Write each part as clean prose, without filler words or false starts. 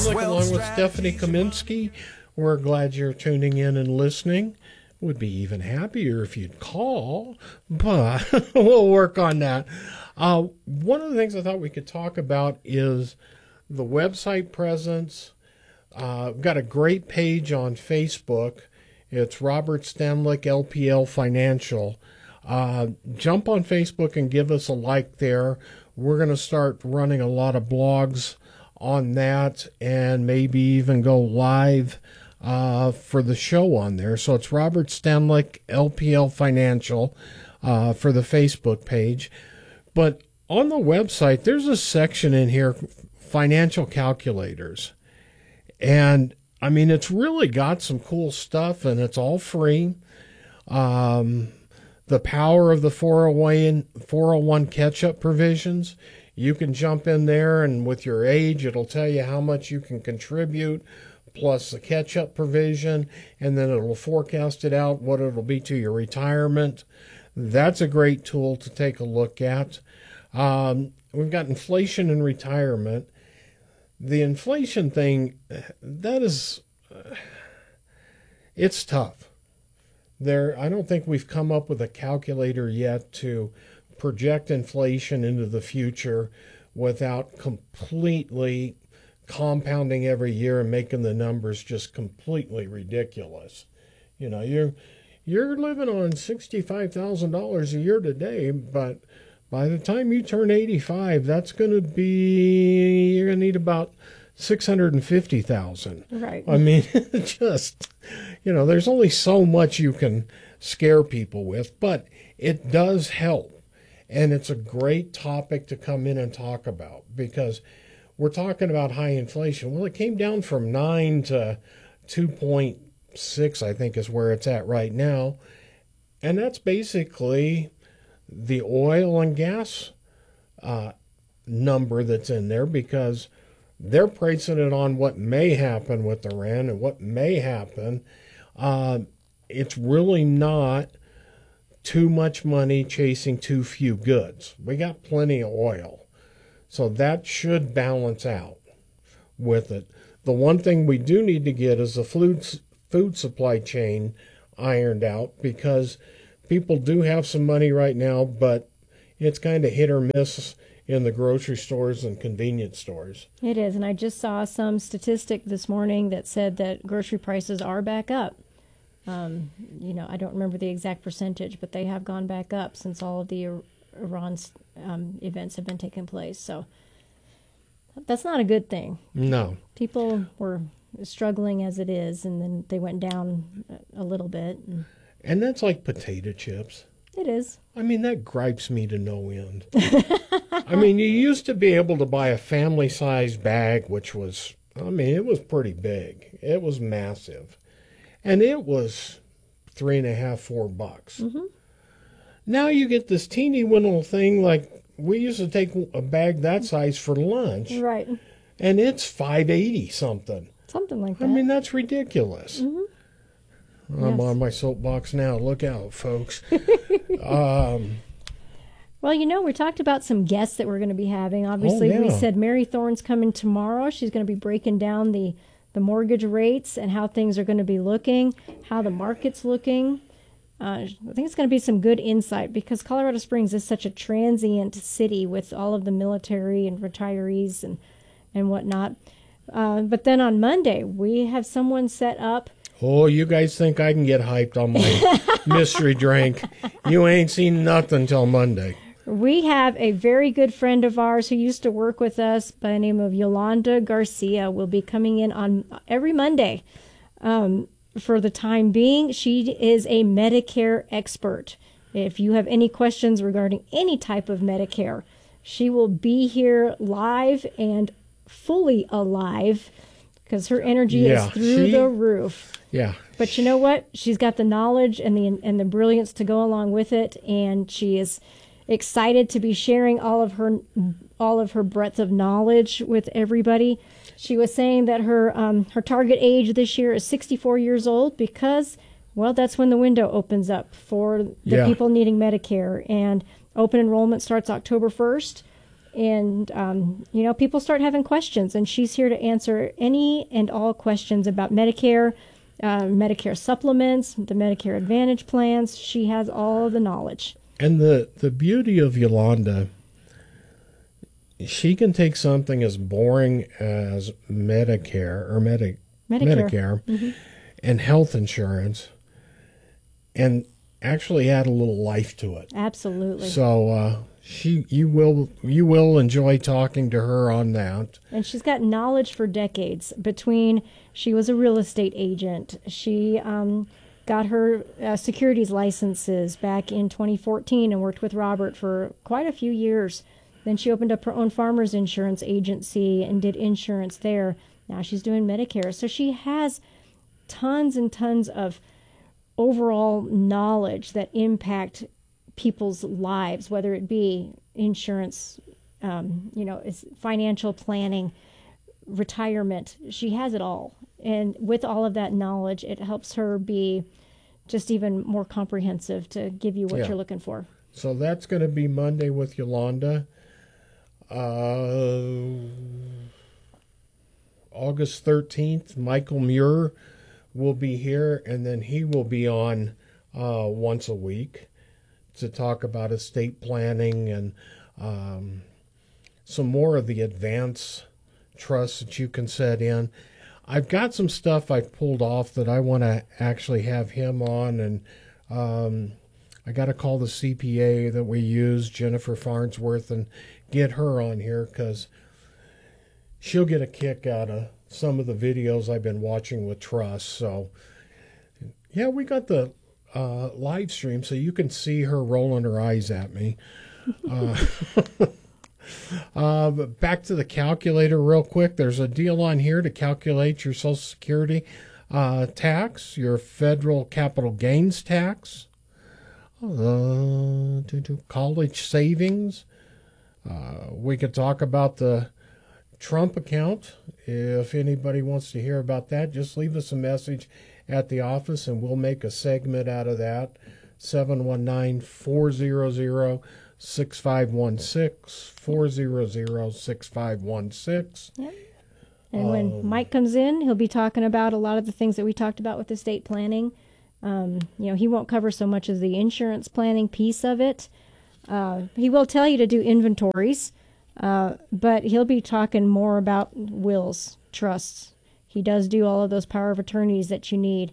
Stramlich along with Stephanie Kaminsky. We're glad you're tuning in and listening. Would be even happier if you'd call, but we'll work on that. One of the things I thought we could talk about is the website presence. We've got a great page on Facebook. It's Robert Stanlick, LPL Financial. Jump on Facebook and give us a like there. We're going to start running a lot of blogs on that and maybe even go live for the show on there. So it's Robert Stanlick, LPL Financial, for the Facebook page. But on the website, there's a section in here, financial calculators. And I mean, it's really got some cool stuff, and it's all free. The power of the 401 catch-up provisions. You can jump in there, and with your age, it'll tell you how much you can contribute, plus the catch-up provision, and then it'll forecast it out, what it'll be to your retirement. That's a great tool to take a look at. We've got inflation and retirement. The inflation thing, that is, it's tough. I don't think we've come up with a calculator yet to project inflation into the future without completely compounding every year and making the numbers just completely ridiculous. You know, you're living on $65,000 a year today, but by the time you turn 85, you're going to need about $650,000. Right. I mean, just, there's only so much you can scare people with, but it does help. And it's a great topic to come in and talk about because we're talking about high inflation. Well, it came down from 9 to 2.6, I think is where it's at right now. And that's basically the oil and gas number that's in there because they're pricing it on what may happen with Iran and what may happen. It's really not too much money chasing too few goods. We got plenty of oil. So that should balance out with it. The one thing we do need to get is the food supply chain ironed out because people do have some money right now, but it's kind of hit or miss in the grocery stores and convenience stores. It is, and I just saw some statistic this morning that said that grocery prices are back up. I don't remember the exact percentage, but they have gone back up since all of the Iran events have been taking place. So that's not a good thing. No. People were struggling as it is, and then they went down a little bit. And that's like potato chips. It is. I mean, that gripes me to no end. I mean, you used to be able to buy a family-sized bag, which was, it was pretty big. It was massive. And it was $3.50, $4. Mm-hmm. Now you get this teeny little thing like we used to take a bag that size for lunch. Right. And it's $5.80 something. Something like that. I mean, that's ridiculous. Mm-hmm. I'm on my soapbox now. Look out, folks. Well, we talked about some guests that we're going to be having. Obviously, we said Mary Thorne's coming tomorrow. She's going to be breaking down the mortgage rates and how things are going to be looking, how the market's looking. I think it's going to be some good insight because Colorado Springs is such a transient city with all of the military and retirees and whatnot. But then on Monday, we have someone set up. Oh, you guys think I can get hyped on my mystery drink? You ain't seen nothing till Monday. We have a very good friend of ours who used to work with us by the name of Yolanda Garcia will be coming in on every Monday. For the time being, she is a Medicare expert. If you have any questions regarding any type of Medicare, she will be here live and fully alive because her energy is through the roof. Yeah. But you know what? She's got the knowledge and the brilliance to go along with it, and she is excited to be sharing all of her breadth of knowledge with everybody. She was saying that her target age this year is 64 years old because, well, that's when the window opens up for the people needing Medicare. And open enrollment starts October 1st. And, people start having questions, and she's here to answer any and all questions about Medicare, Medicare supplements, the Medicare Advantage plans. She has all the knowledge. And the beauty of Yolanda, she can take something as boring as Medicare or Medicare Mm-hmm. and health insurance and actually add a little life to it. Absolutely. So you will enjoy talking to her on that. And she's got knowledge for decades. She was a real estate agent. She got her securities licenses back in 2014 and worked with Robert for quite a few years. Then she opened up her own farmers insurance agency and did insurance there. Now she's doing Medicare. So she has tons and tons of overall knowledge that impact people's lives, whether it be insurance, financial planning, retirement. She has it all. And with all of that knowledge, it helps her be just even more comprehensive to give you what you're looking for. So that's going to be Monday with Yolanda. August 13th, Michael Muir will be here, and then he will be on once a week to talk about estate planning and some more of the advance trusts that you can set in. I've got some stuff I've pulled off that I want to actually have him on, and I got to call the CPA that we use, Jennifer Farnsworth, and get her on here because she'll get a kick out of some of the videos I've been watching with trusts. So, yeah, we got the live stream so you can see her rolling her eyes at me. Back to the calculator real quick. There's a deal on here to calculate your Social Security tax, your federal capital gains tax, college savings. We could talk about the Trump account. If anybody wants to hear about that, just leave us a message at the office and we'll make a segment out of that. 719-400-6516, 400-6516. Yep. And when Mike comes in, he'll be talking about a lot of the things that we talked about with estate planning. He won't cover so much as the insurance planning piece of it. He will tell you to do inventories, but he'll be talking more about wills, trusts. He does do all of those power of attorneys that you need.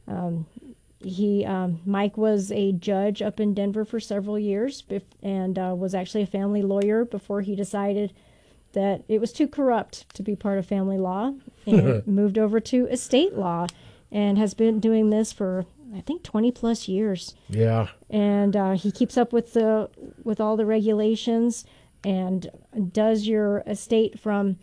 Mike was a judge up in Denver for several years and was actually a family lawyer before he decided that it was too corrupt to be part of family law and moved over to estate law and has been doing this for, I think, 20 plus years. Yeah. And he keeps up with all the regulations and does your estate from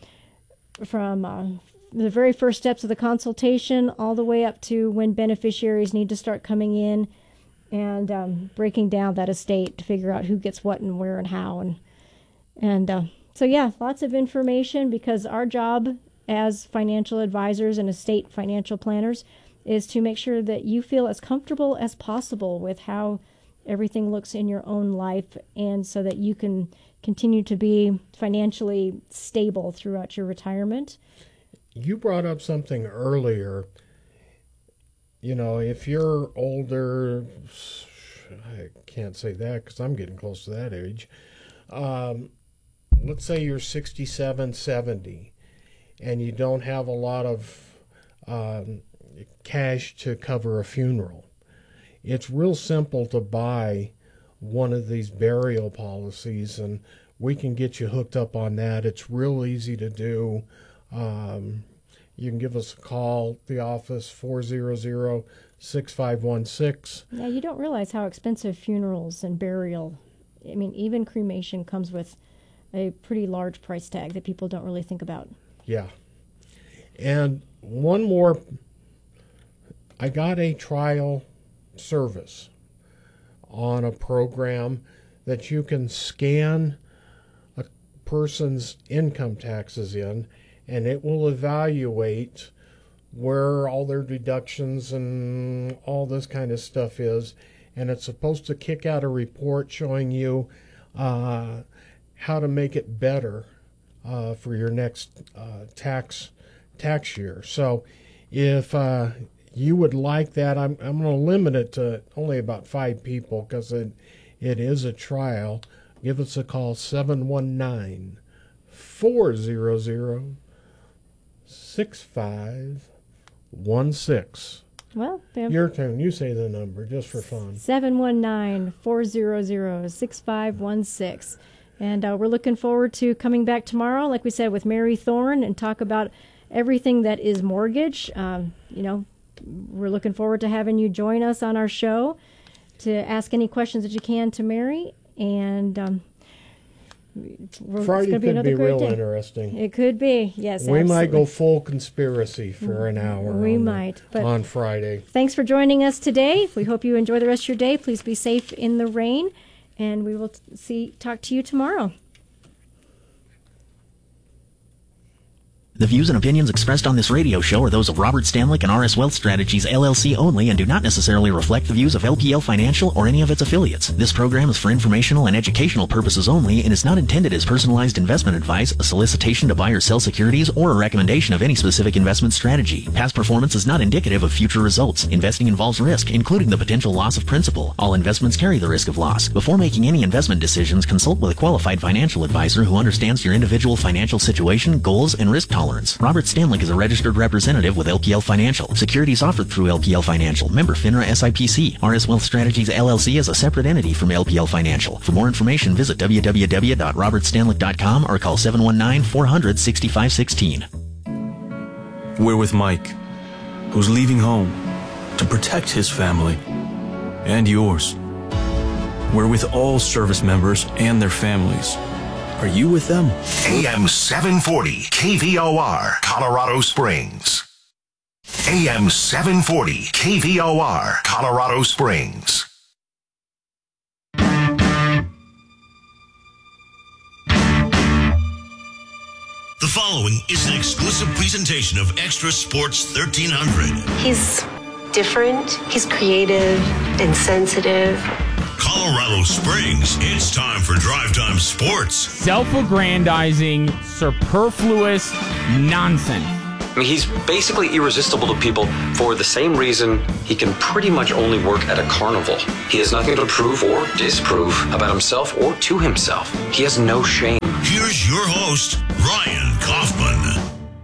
the very first steps of the consultation all the way up to when beneficiaries need to start coming in and breaking down that estate to figure out who gets what and where and how. So yeah, lots of information, because our job as financial advisors and estate financial planners is to make sure that you feel as comfortable as possible with how everything looks in your own life, and so that you can continue to be financially stable throughout your retirement. You brought up something earlier. If you're older, I can't say that because I'm getting close to that age. Let's say you're 67, 70, and you don't have a lot of cash to cover a funeral. It's real simple to buy one of these burial policies, and we can get you hooked up on that. It's real easy to do. You can give us a call, the office, 400-6516. Yeah, you don't realize how expensive funerals and burial, even cremation comes with a pretty large price tag that people don't really think about. Yeah. And one more, I got a trial service on a program that you can scan a person's income taxes in, and it will evaluate where all their deductions and all this kind of stuff is. And it's supposed to kick out a report showing you how to make it better for your next tax year. So if you would like that, I'm going to limit it to only about 5 people because it is a trial. Give us a call, 719-400-6516. Well, your turn. You say the number just for fun. 719-400-6516. And we're looking forward to coming back tomorrow, like we said, with Mary Thorne and talk about everything that is mortgage. We're looking forward to having you join us on our show to ask any questions that you can to Mary. And Friday could be real interesting. It could be, yes. We might go full conspiracy for an hour. We might. But on Friday. Thanks for joining us today. We hope you enjoy the rest of your day. Please be safe in the rain, and we will talk to you tomorrow. The views and opinions expressed on this radio show are those of Robert Stanlick and RS Wealth Strategies, LLC only and do not necessarily reflect the views of LPL Financial or any of its affiliates. This program is for informational and educational purposes only and is not intended as personalized investment advice, a solicitation to buy or sell securities, or a recommendation of any specific investment strategy. Past performance is not indicative of future results. Investing involves risk, including the potential loss of principal. All investments carry the risk of loss. Before making any investment decisions, consult with a qualified financial advisor who understands your individual financial situation, goals, and risk tolerance. Robert Stanlick is a registered representative with LPL Financial. Securities offered through LPL Financial. Member FINRA SIPC. RS Wealth Strategies LLC is a separate entity from LPL Financial. For more information, visit www.robertstanlick.com or call 719-400-6516. We're with Mike, who's leaving home to protect his family and yours. We're with all service members and their families. Are you with them? AM 740 KVOR, Colorado Springs. AM 740 KVOR, Colorado Springs. The following is an exclusive presentation of Extra Sports 1300. He's different, he's creative and sensitive. Colorado Springs, it's time for Drive Time Sports. Self-aggrandizing, superfluous nonsense. I mean, he's basically irresistible to people for the same reason he can pretty much only work at a carnival. He has nothing to prove or disprove about himself or to himself. He has no shame. Here's your host, Ryan Kaufman.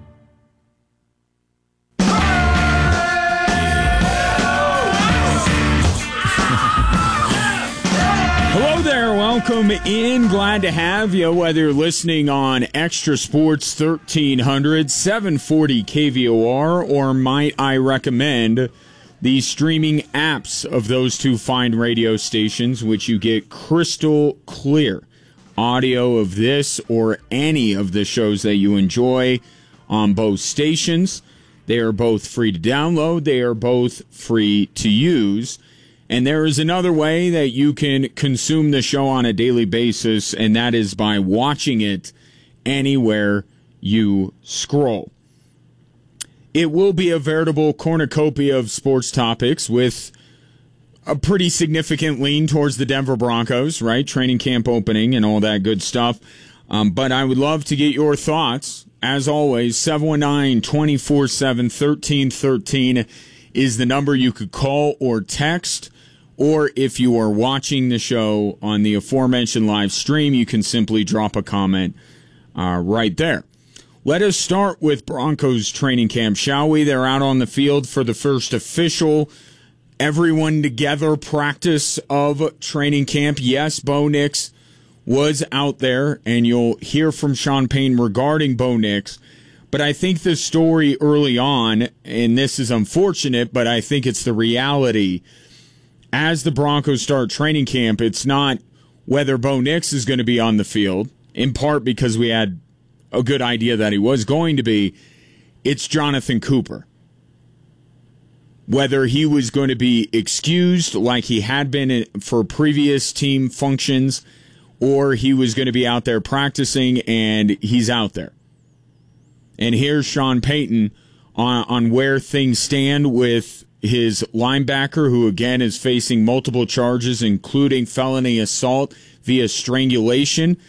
Hello there, welcome in. Glad to have you, whether you're listening on Extra Sports 1300, 740 KVOR, or might I recommend the streaming apps of those two fine radio stations, which you get crystal clear audio of this or any of the shows that you enjoy on both stations. They are both free to download. They are both free to use. And there is another way that you can consume the show on a daily basis, and that is by watching it anywhere you scroll. It will be a veritable cornucopia of sports topics with a pretty significant lean towards the Denver Broncos, right? Training camp opening and all that good stuff. But I would love to get your thoughts. As always, 719-247-1313 is the number you could call or text. Or if you are watching the show on the aforementioned live stream, you can simply drop a comment right there. Let us start with Broncos training camp, shall we? They're out on the field for the first official everyone together practice of training camp. Yes, Bo Nix was out there, and you'll hear from Sean Payton regarding Bo Nix. But I think the story early on, and this is unfortunate, but I think it's the reality, as the Broncos start training camp, it's not whether Bo Nix is going to be on the field, in part because we had a good idea that he was going to be. It's Jonathan Cooper. Whether he was going to be excused like he had been for previous team functions, or he was going to be out there practicing, and he's out there. And here's Sean Payton on where things stand with his linebacker, who again is facing multiple charges, including felony assault via strangulation.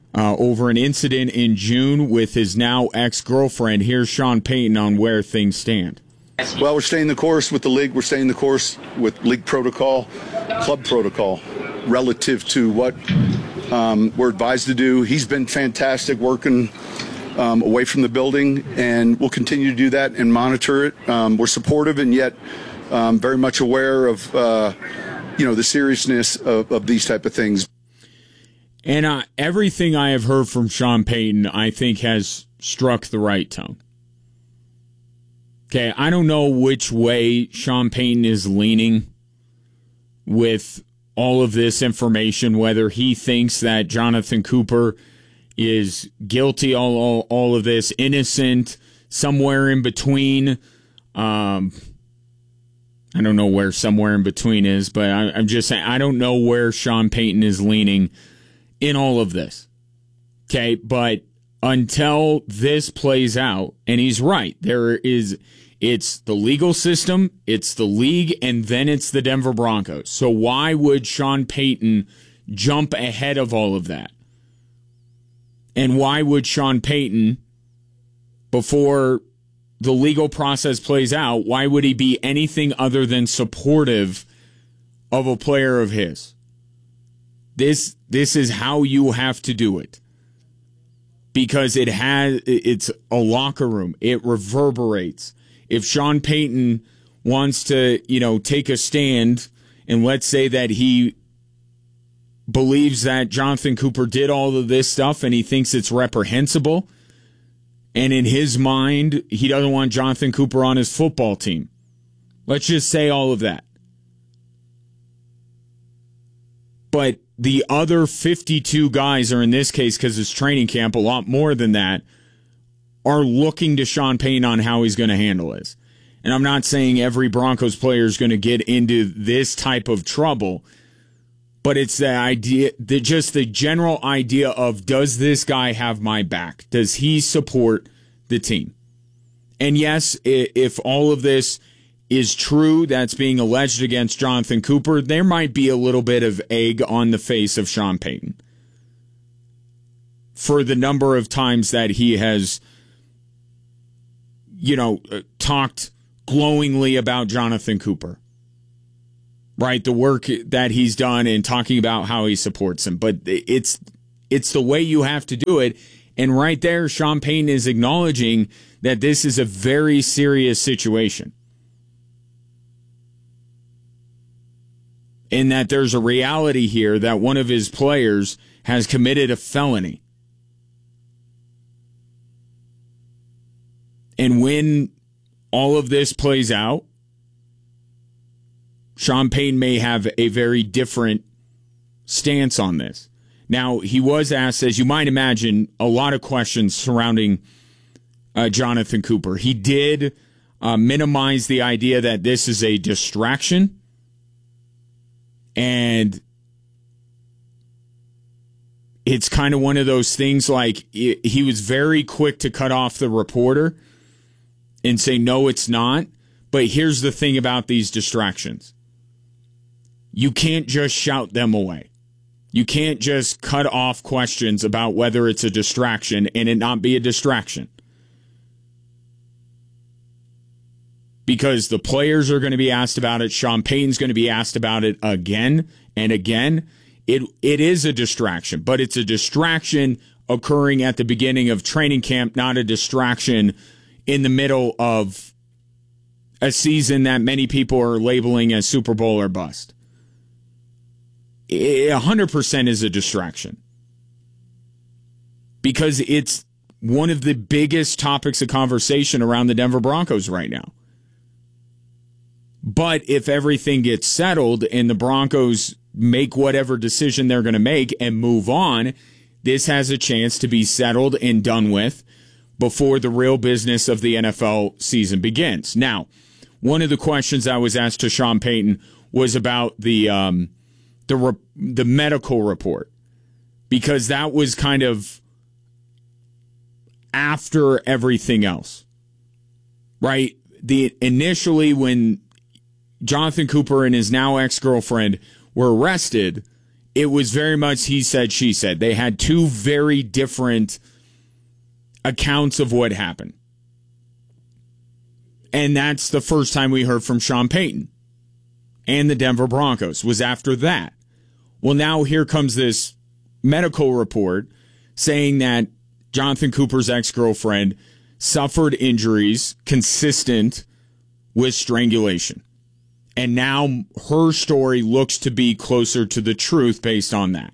over an incident in June with his now ex-girlfriend. Here's Sean Payton on where things stand. Well, we're staying the course with the league. We're staying the course with league protocol, club protocol, relative to what we're advised to do. He's been fantastic working away from the building, and we'll continue to do that and monitor it. We're supportive and yet very much aware of the seriousness of these type of things. And everything I have heard from Sean Payton, I think, has struck the right tone. Okay, I don't know which way Sean Payton is leaning with all of this information, whether he thinks that Jonathan Cooper is guilty, all of this, innocent, somewhere in between. I don't know where somewhere in between is, but I'm just saying I don't know where Sean Payton is leaning in all of this. Okay, but until this plays out, and he's right, it's the legal system, it's the league, and then it's the Denver Broncos. So why would Sean Payton jump ahead of all of that? And why would Sean Payton, before the legal process plays out, why would he be anything other than supportive of a player of his? This is how you have to do it. Because it's a locker room. It reverberates. If Sean Payton wants to, take a stand, and let's say that he believes that Jonathan Cooper did all of this stuff and he thinks it's reprehensible, and in his mind, he doesn't want Jonathan Cooper on his football team. Let's just say all of that. But the other 52 guys, or in this case, because it's training camp, a lot more than that, are looking to Sean Payton on how he's going to handle this. And I'm not saying every Broncos player is going to get into this type of trouble, but it's the idea, just the general idea of, does this guy have my back? Does he support the team? And yes, if all of this is true that's being alleged against Jonathan Cooper, there might be a little bit of egg on the face of Sean Payton for the number of times that he has, talked glowingly about Jonathan Cooper. Right? The work that he's done and talking about how he supports him. But it's the way you have to do it. And right there, Sean Payton is acknowledging that this is a very serious situation. And that there's a reality here that one of his players has committed a felony. And when all of this plays out, Sean Payton may have a very different stance on this. Now, he was asked, as you might imagine, a lot of questions surrounding Jonathan Cooper. He did minimize the idea that this is a distraction. And it's kind of one of those things like he was very quick to cut off the reporter and say, no, it's not. But here's the thing about these distractions. You can't just shout them away. You can't just cut off questions about whether it's a distraction and it not be a distraction. Because the players are going to be asked about it. Sean Payton's going to be asked about it again and again. It is a distraction, but it's a distraction occurring at the beginning of training camp, not a distraction in the middle of a season that many people are labeling as Super Bowl or bust. 100% is a distraction. Because it's one of the biggest topics of conversation around the Denver Broncos right now. But if everything gets settled and the Broncos make whatever decision they're going to make and move on, this has a chance to be settled and done with before the real business of the NFL season begins. Now, one of the questions I was asked to Sean Payton was about the medical report, because that was kind of after everything else, right? Initially when Jonathan Cooper and his now ex-girlfriend were arrested, it was very much he said, she said. They had two very different accounts of what happened. And that's the first time we heard from Sean Payton and the Denver Broncos was after that. Well, now here comes this medical report saying that Jonathan Cooper's ex-girlfriend suffered injuries consistent with strangulation. And now her story looks to be closer to the truth based on that.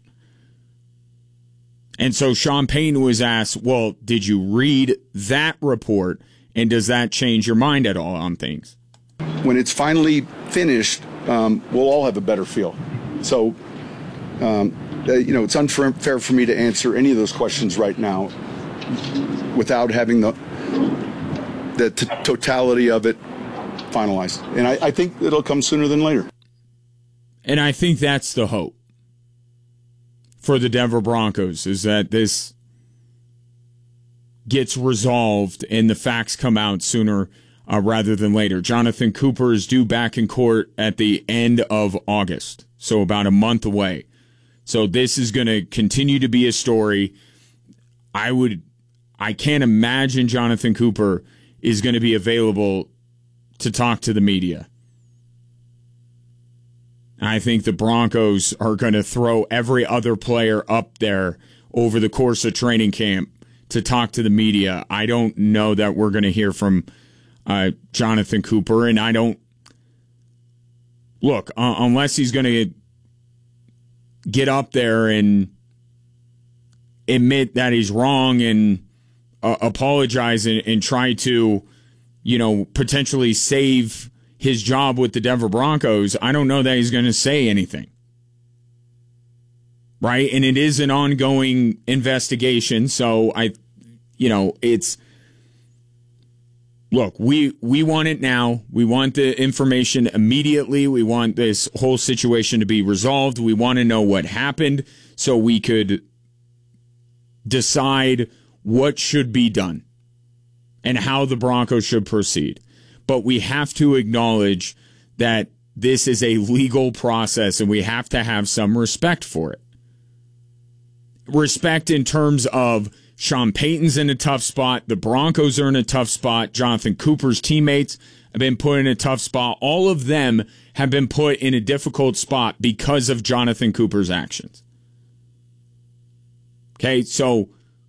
And so Sean Payton was asked, well, did you read that report? And does that change your mind at all on things? When it's finally finished, we'll all have a better feel. So, it's unfair for me to answer any of those questions right now without having the totality of it finalized. And I think it'll come sooner than later. And I think that's the hope for the Denver Broncos, is that this gets resolved and the facts come out sooner rather than later. Jonathan Cooper is due back in court at the end of August, so about a month away. So this is going to continue to be a story. I can't imagine Jonathan Cooper is going to be available to talk to the media. I think the Broncos are going to throw every other player up there over the course of training camp to talk to the media. I don't know that we're going to hear from Jonathan Cooper, and I don't look unless he's going to get up there and admit that he's wrong and apologize and try to, potentially save his job with the Denver Broncos. I don't know that he's going to say anything. Right? And it is an ongoing investigation. So look, we want it now. We want the information immediately. We want this whole situation to be resolved. We want to know what happened so we could decide what should be done and how the Broncos should proceed. But we have to acknowledge that this is a legal process and we have to have some respect for it. Respect in terms of Sean Payton's in a tough spot. The Broncos are in a tough spot. Jonathan Cooper's teammates have been put in a tough spot. All of them have been put in a difficult spot because of Jonathan Cooper's actions. Okay, so